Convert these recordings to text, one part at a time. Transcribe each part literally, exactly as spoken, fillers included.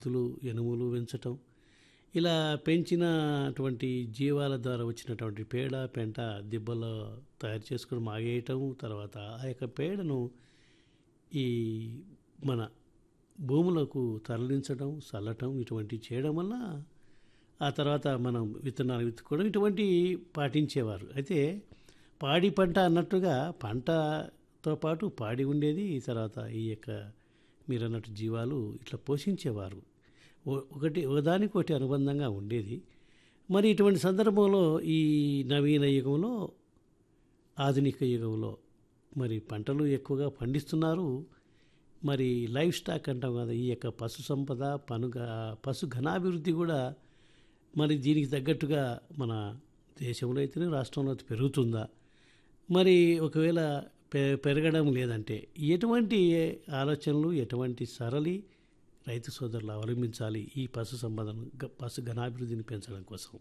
ఎద్దులు, ఎనుములు పెంచటం. ఇలా పెంచినటువంటి జీవాల ద్వారా వచ్చినటువంటి పేడ, పెంట దిబ్బలో తయారు చేసుకొని మాగేయటం. తర్వాత ఆ యొక్క పేడను ఈ మన భూములకు తరలించడం, చల్లటం ఇటువంటివి చేయడం వల్ల ఆ తర్వాత మనం విత్తనాలు విత్తుకోవడం ఇటువంటివి పాటించేవారు. అయితే పాడి పంట అన్నట్టుగా పంటతో పాటు పాడి ఉండేది. తర్వాత ఈ యొక్క మీరన్నట్టు జీవాలు ఇట్లా పోషించేవారు. ఒ- ఒకటి ఒకదానికొకటి అనుబంధంగా ఉండేది. మరి ఇటువంటి సందర్భంలో ఈ నవీన యుగంలో, ఆధునిక యుగంలో మరి పంటలు ఎక్కువగా పండిస్తున్నారు. మరి లైఫ్ స్టాక్ అంటాం కదా, ఈ యొక్క పశు సంపద పనుగ పశు ఘనాభివృద్ధి కూడా మరి దీనికి తగ్గట్టుగా మన దేశంలో అయితేనే రాష్ట్రంలో అయితే పెరుగుతుందా, మరి ఒకవేళ పె పెరగడం లేదంటే ఎటువంటి ఆలోచనలు, ఎటువంటి సరళి రైతు సోదరులు అవలంబించాలి ఈ పశు సంపదను గ- పశు ఘనాభివృద్ధిని పెంచడం కోసం?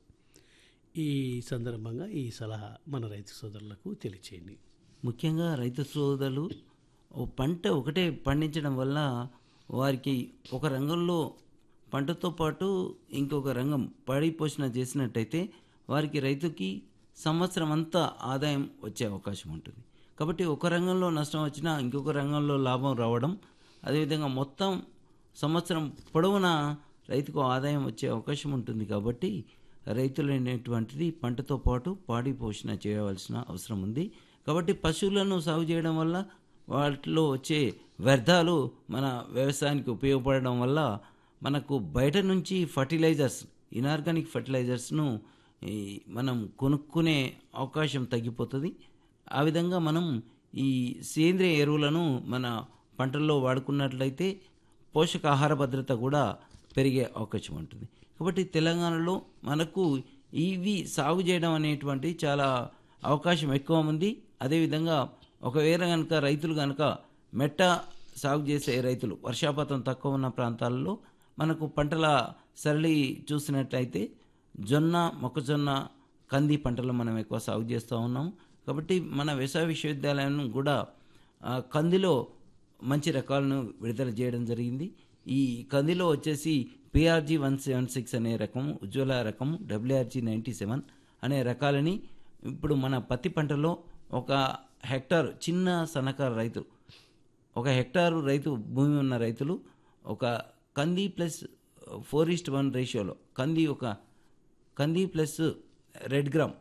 ఈ సందర్భంగా ఈ సలహా మన రైతు సోదరులకు తెలియచేయండి. ముఖ్యంగా రైతు సోదరులు ఓ పంట ఒకటే పండించడం వల్ల వారికి ఒక రంగంలో పంటతో పాటు ఇంకొక రంగం పాడి పోషణ చేసినట్టయితే వారికి రైతుకి సంవత్సరం అంతా ఆదాయం వచ్చే అవకాశం ఉంటుంది. కాబట్టి ఒక రంగంలో నష్టం వచ్చినా ఇంకొక రంగంలో లాభం రావడం, అదేవిధంగా మొత్తం సంవత్సరం పొడవునా రైతుకు ఆదాయం వచ్చే అవకాశం ఉంటుంది. కాబట్టి రైతులు అనేటువంటిది పంటతో పాటు పాడి పోషణ చేయవలసిన అవసరం ఉంది. కాబట్టి పశువులను సాగు చేయడం వల్ల వాటిలో వచ్చే వ్యర్థాలు మన వ్యవసాయానికి ఉపయోగపడడం వల్ల మనకు బయట నుంచి ఫర్టిలైజర్స్, ఇనార్గానిక్ ఫర్టిలైజర్స్ను ఈ మనం కొనుక్కునే అవకాశం తగ్గిపోతుంది. ఆ విధంగా మనం ఈ సేంద్రియ ఎరువులను మన పంటల్లో వాడుకున్నట్లయితే పోషకాహార భద్రత కూడా పెరిగే అవకాశం ఉంటుంది. కాబట్టి తెలంగాణలో మనకు ఇవి సాగు చేయడం అనేటువంటి చాలా అవకాశం ఎక్కువ ఉంది. అదేవిధంగా ఒకవేళ కనుక రైతులు కనుక మెట్ట సాగు చేసే రైతులు, వర్షాపాతం తక్కువ ఉన్న ప్రాంతాల్లో మనకు పంటల సరళి చూసినట్లయితే జొన్న, మొక్కజొన్న, కంది పంటలు మనం ఎక్కువ సాగు చేస్తూ ఉన్నాం. కాబట్టి మన వ్యవసాయ విశ్వవిద్యాలయం కూడా ఆ, కందిలో మంచి రకాలను విడుదల చేయడం జరిగింది. ఈ కందిలో వచ్చేసి పిఆర్జీ వన్ సెవెన్ సిక్స్ అనే రకం, ఉజ్వల రకం, డబ్ల్యూఆర్జీ నైంటీ సెవెన్ అనే రకాలని ఇప్పుడు మన పత్తి పంటలో ఒక హెక్టార్ చిన్న సన్నకారు రైతు, ఒక హెక్టారు రైతు భూమి ఉన్న రైతులు ఒక కంది ప్లస్ ఫోర్ ఈస్ట్ వన్ రేషియోలో కంది ఒక కంది ప్లస్ రెడ్ గ్రామ్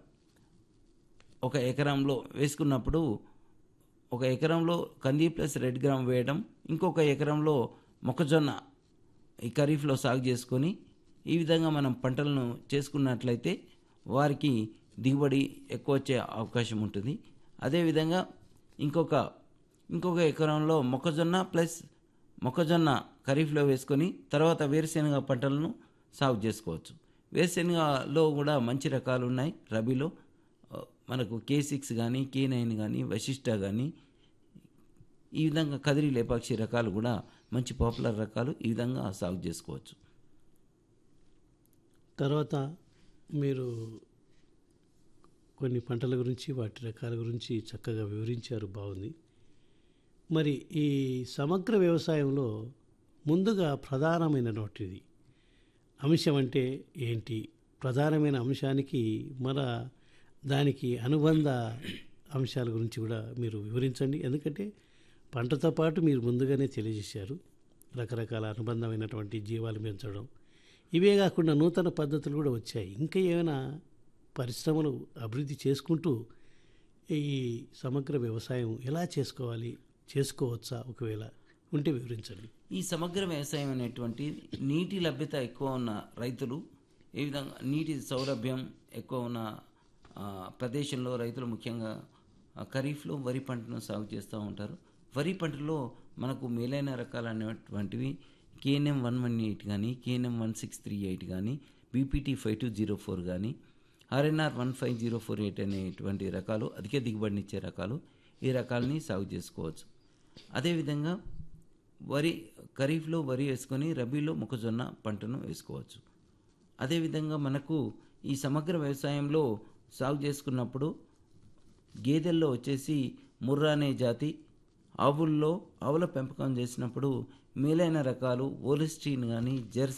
ఒక ఎకరంలో వేసుకున్నప్పుడు, ఒక ఎకరంలో కంది ప్లస్ రెడ్ గ్రామ్ వేయడం, ఇంకొక ఎకరంలో మొక్కజొన్న ఈ ఖరీఫ్లో సాగు చేసుకొని ఈ విధంగా మనం పంటలను చేసుకున్నట్లయితే వారికి దిగుబడి ఎక్కువ వచ్చే అవకాశం ఉంటుంది. అదేవిధంగా ఇంకొక ఇంకొక ఎకరంలో మొక్కజొన్న ప్లస్ మొక్కజొన్న ఖరీఫ్లో వేసుకొని తర్వాత వేరుశెనగ పంటలను సాగు చేసుకోవచ్చు. వేరుశెనగలో కూడా మంచి రకాలు ఉన్నాయి. రబీలో ఆ, మనకు కే సిక్స్ కానీ, కే నైన్ కానీ, వశిష్ట కానీ, ఈ విధంగా కదిరి లేపాక్షి రకాలు కూడా మంచి పాపులర్ రకాలు. ఈ విధంగా సాగు చేసుకోవచ్చు. తర్వాత మీరు కొన్ని పంటల గురించి, వాటి రకాల గురించి చక్కగా వివరించారు, బాగుంది. మరి ఈ సమగ్ర వ్యవసాయంలో ముందుగా ప్రధానమైనటువంటిది అంశం అంటే ఏంటి? ప్రధానమైన అంశానికి మన దానికి అనుబంధ అంశాల గురించి కూడా మీరు వివరించండి. ఎందుకంటే పంటతో పాటు మీరు ముందుగానే తెలియజేశారు రకరకాల అనుబంధమైనటువంటి జీవాలు పెంచడం. ఇవే కాకుండా నూతన పద్ధతులు కూడా వచ్చాయి. ఇంకా ఏమైనా పరిశ్రమలు అభివృద్ధి చేసుకుంటూ ఈ సమగ్ర వ్యవసాయం ఎలా చేసుకోవాలి, చేసుకోవచ్చా, ఒకవేళ ఉంటే వివరించండి. ఈ సమగ్ర వ్యవసాయం అనేటువంటి నీటి లభ్యత ఎక్కువ ఉన్న రైతులు, ఈ విధంగా నీటి సౌలభ్యం ఎక్కువ ఉన్న ఆ, ప్రదేశంలో రైతులు ముఖ్యంగా ఆ, ఖరీఫ్లో వరి పంటను సాగు చేస్తూ ఉంటారు. వరి పంటలో మనకు మేలైన రకాలు అనేటువంటివి కేఎన్ఎం వన్ వన్ ఎయిట్ కానీ, KNM one six three eight కానీ, BPT five two zero four కానీ, RNR one five zero four eight అనేటువంటి రకాలు అధిక దిగుబడినిచ్చే రకాలు. ఈ రకాలని సాగు చేసుకోవచ్చు. అదేవిధంగా వరి ఖరీఫ్లో వరి వేసుకొని రబీలో మొక్కజొన్న పంటను వేసుకోవచ్చు. అదేవిధంగా మనకు ఈ సమగ్ర వ్యవసాయంలో సాగు చేసుకున్నప్పుడు గేదెల్లో వచ్చేసి ముర్రా అనే జాతి, ఆవుల్లో ఆవుల పెంపకం చేసినప్పుడు మేలైన రకాలు ఓలిస్టీన్ కానీ జెర్సీ